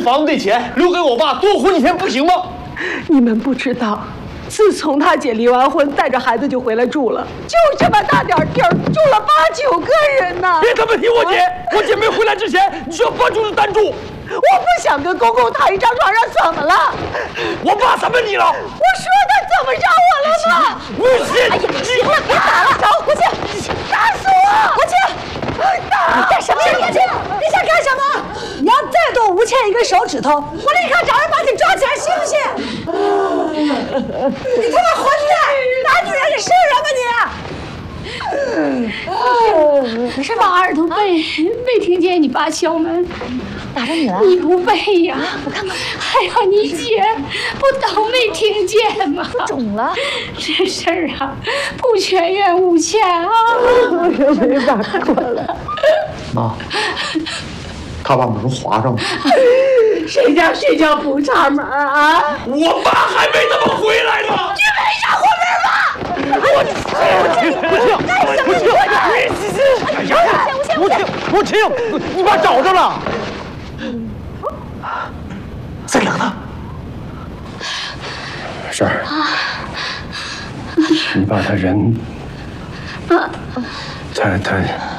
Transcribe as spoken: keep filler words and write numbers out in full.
房子的钱留给我爸多活几天不行吗？ 你们不知道。 自从他姐离完婚，带着孩子就回来住了，就这么大点地儿，住了八九个人呢。 别他妈提我姐！我姐没回来之前，你要搬出去单住。 我不想跟公公躺一张床上，怎么了？ 我爸怎么你了？ 我说他怎么着我了吗？ 吴倩， 哎呀，行了，别打了，找吴倩，打死我！吴倩，打！你干什么呀？吴倩，你想干什么？你要再剁吴倩一根手指头，我立刻找人把你抓起来，信不信？ 你他妈混蛋！打女人的生人吗你？ 没事吧？二都背没听见你爸敲门， 打着你了？ 你不背呀？ 我看看。 哎呀，你姐不都没听见吗？ 肿了。 这事儿啊，不全怨吴倩啊。 我可没法过了。 妈，他把门划上了。 谁家睡觉不插门啊？ 我爸还没怎么回来呢。 你为啥关门吧？ 我庆，我庆，我庆，哎呀，我庆，我庆，你爸找着了。在哪呢？ 是儿，你爸他人，他他。